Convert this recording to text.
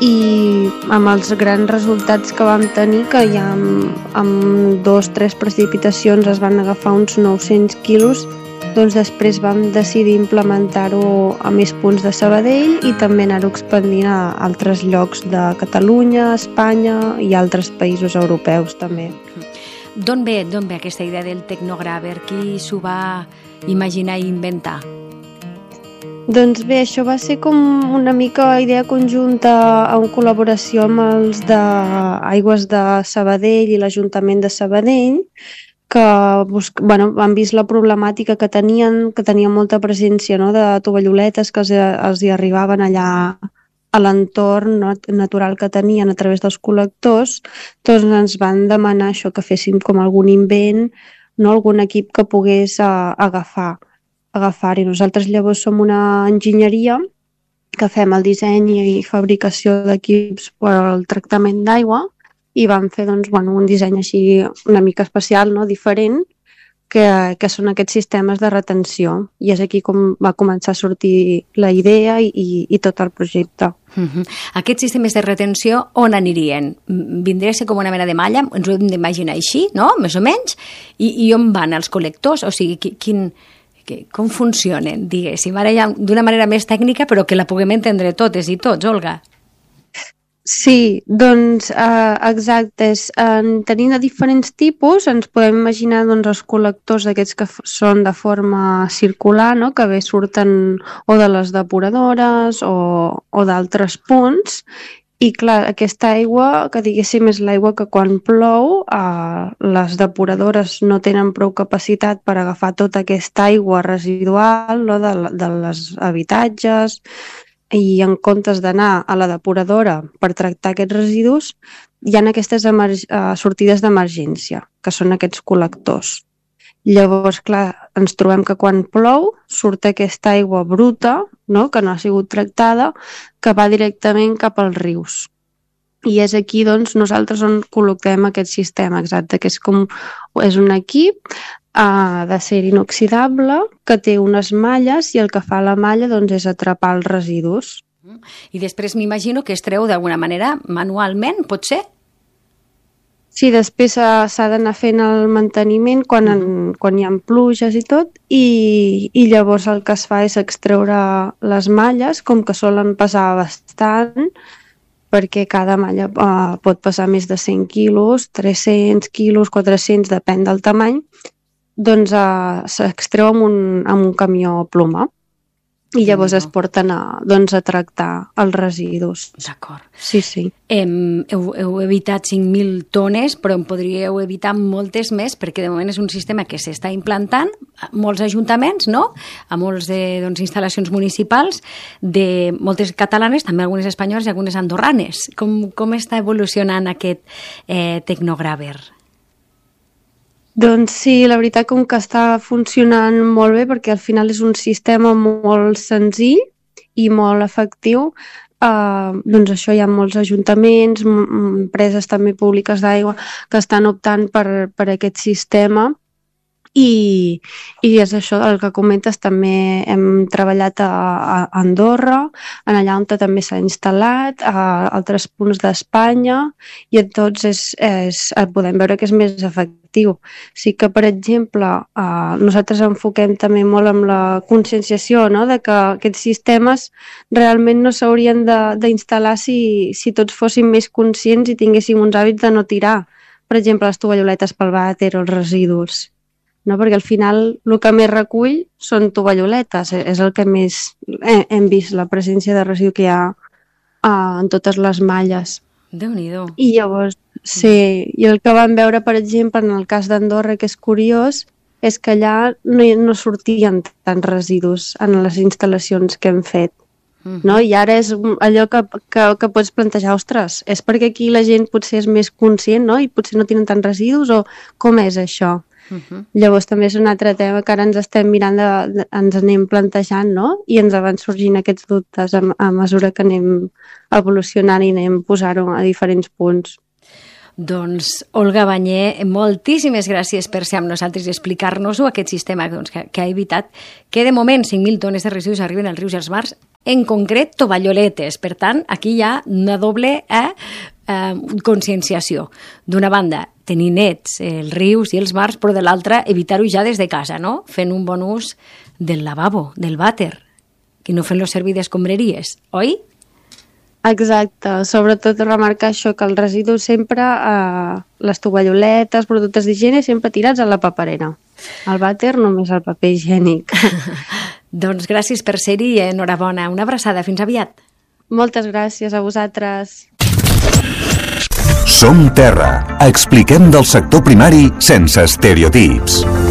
i amb els grans resultats que vam tenir, que ja amb 2 o 3 precipitacions es van agafar uns 900 quilos, doncs després vam decidir implementar-ho a més punts de Sabadell i també anar-ho expandint a altres llocs de Catalunya, Espanya i altres països europeus també. D'on ve aquesta idea del Tecnograver? Qui s'ho va imaginar i inventar? Doncs bé, això va ser com una mica idea conjunta en col·laboració amb els d'Aigües de Sabadell i l'Ajuntament de Sabadell, que han vist la problemàtica que tenien molta presència, no?, de tovalloletes que els hi arribaven allà a l'entorn natural que tenien a través dels col·lectors. Doncs ens van demanar això, que féssim com algun invent, no?, algun equip que pogués agafar-hi. Nosaltres llavors som una enginyeria que fem el disseny i fabricació d'equips per al tractament d'aigua, i vam fer un disseny així una mica especial, no?, diferent, que són aquests sistemes de retenció. I és aquí com va començar a sortir la idea i tot el projecte. Aquests sistemes de retenció on anirien? Vindria a ser com una mena de malla, ens ho hem d'imaginar així, no?, més o menys, i on van els col·lectors? O sigui, com funcionen, diguéssim? Ara ja d'una manera més tècnica, però que la puguem entendre totes i tots, Olga. Sí, doncs exacte, tenint de diferents tipus, ens podem imaginar els col·lectors aquests que són de forma circular, no?, que bé surten o de les depuradores o d'altres punts, i clar, aquesta aigua, que diguéssim és l'aigua que quan plou, les depuradores no tenen prou capacitat per agafar tota aquesta aigua residual, no?, de les habitatges, i en comptes d'anar a la depuradora per tractar aquests residus, hi ha aquestes sortides d'emergència, que són aquests col·lectors. Llavors, clar, ens trobem que quan plou surt aquesta aigua bruta, no?, que no ha sigut tractada, que va directament cap als rius. I és aquí, doncs, nosaltres on col·loquem aquest sistema exacte, que és un equip d'acer inoxidable que té unes malles, i el que fa la malla és atrapar els residus. I després m'imagino que es treu d'alguna manera manualment, pot ser? Sí, després s'ha d'anar fent el manteniment quan hi ha pluges i tot, i llavors el que es fa és extreure les malles, com que solen pesar bastant, perquè cada malla pot pesar més de 100 quilos, 300 quilos, 400, depèn del tamany, doncs s'extreu amb un camió ploma, i llavors es porten a tractar els residus. D'acord. Sí. Heu evitat 5.000 tones, però en podríeu evitar moltes més, perquè de moment és un sistema que s'està implantant a molts ajuntaments, no?, a molts instal·lacions municipals, de moltes catalanes, també algunes espanyoles i algunes andorranes. Com està evolucionant aquest Tecnograver? Doncs sí, la veritat com que està funcionant molt bé, perquè al final és un sistema molt senzill i molt efectiu. Doncs això, hi ha molts ajuntaments, empreses també públiques d'aigua que estan optant per aquest sistema, i és això el que comentes. També hem treballat a Andorra, en allà on també s'ha instal·lat, a altres punts d'Espanya, i en tots podem veure que és més efectiu. Sí que, per exemple, nosaltres enfoquem també molt amb la conscienciació, no?, de que aquests sistemes realment no s'haurien d'instal·lar si tots fóssim més conscients i tinguéssim uns hàbits de no tirar, per exemple, les tovalloletes pel vàter o els residus. No? Perquè al final el que més recull són tovalloletes, és el que més hem vist, la presència de residu que hi ha en totes les malles. Déu-n'hi-do. I llavors, sí, i el que vam veure, per exemple, en el cas d'Andorra, que és curiós, és que allà no sortien tants residus en les instal·lacions que hem fet. No? I ara és allò que pots plantejar, ostres, és perquè aquí la gent potser és més conscient, no?, i potser no tenen tants residus, o com és això? Llavors també és un altre tema que ara ens estem mirant, ens anem plantejant, no?, i ens van sorgint aquests dubtes a mesura que anem evolucionant i anem posant-ho a diferents punts. Doncs, Olga Banyé, moltíssimes gràcies per ser amb nosaltres i explicar-nos-ho, aquest sistema que ha evitat que de moment 5.000 tones de residus arriben als rius i als mars, en concret tovalloletes. Per tant, aquí hi ha una doble conscienciació. D'una banda, tenir nets els rius i els mars, però de l'altra, evitar-ho ja des de casa, no? Fent un bon ús del lavabo, del vàter, i no fent-lo servir d'escombraries, oi? Exacte, sobretot remarcar això, que els residus sempre, les tovalloletes, productes d'higiene, sempre tirats a la paperera. El vàter només el paper higiènic. Doncs gràcies per ser-hi i enhorabona. Una abraçada, fins aviat. Moltes gràcies a vosaltres. Som Terra. Expliquem del sector primari sense estereotips.